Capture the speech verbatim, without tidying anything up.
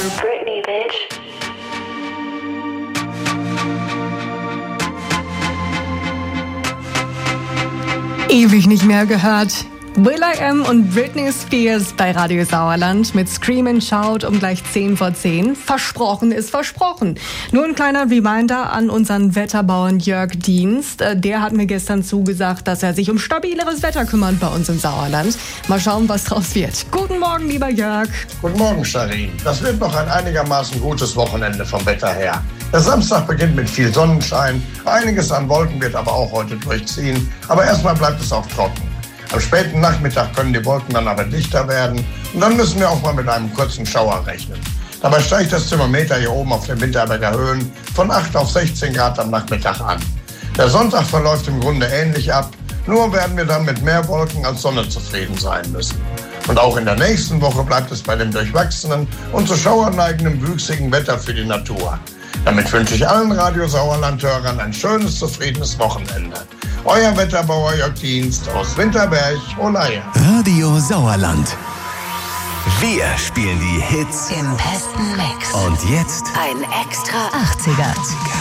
Britney, bitch. Ewig nicht mehr gehört. will.i.am und Britney Spears bei Radio Sauerland mit Scream and Shout um gleich zehn vor zehn. Versprochen ist versprochen. Nur ein kleiner Reminder an unseren Wetterbauern Jörg Dienst. Der hat mir gestern zugesagt, dass er sich um stabileres Wetter kümmert bei uns im Sauerland. Mal schauen, was draus wird. Guten Morgen, lieber Jörg. Guten Morgen, Sharin. Das wird noch ein einigermaßen gutes Wochenende vom Wetter her. Der Samstag beginnt mit viel Sonnenschein. Einiges an Wolken wird aber auch heute durchziehen. Aber erstmal bleibt es auch trocken. Am späten Nachmittag können die Wolken dann aber dichter werden und dann müssen wir auch mal mit einem kurzen Schauer rechnen. Dabei steigt das Thermometer hier oben auf den Winterberger Höhen von acht auf sechzehn Grad am Nachmittag an. Der Sonntag verläuft im Grunde ähnlich ab, nur werden wir dann mit mehr Wolken als Sonne zufrieden sein müssen. Und auch in der nächsten Woche bleibt es bei dem durchwachsenen und zu Schauern neigenden wüchsigen Wetter für die Natur. Damit wünsche ich allen Radio Sauerland-Hörern ein schönes, zufriedenes Wochenende. Euer Wetterbauer Jörg Dienst aus Winterberg, Olaya. Radio Sauerland. Wir spielen die Hits Im besten Mix. und jetzt Ein extra achtziger.